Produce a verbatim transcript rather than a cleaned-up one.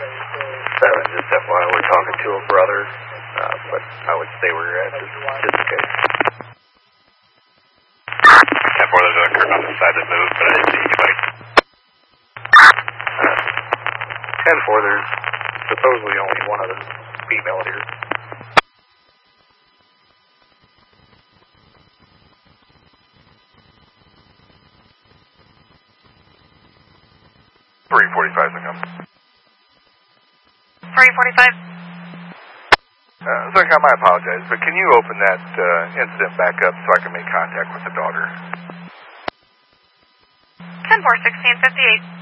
Seven, just F Y I, we're talking to a brother, uh, but I would say we're at this, this case. ten four, there's a curtain on the side that moved, but I didn't see anybody. Uh, ten four, there's supposedly only one other female here. three forty-five, I come. three forty-five. Uh, Zircon, I apologize, but can you open that uh, incident back up so I can make contact with the daughter? ten four, sixteen fifty-eight.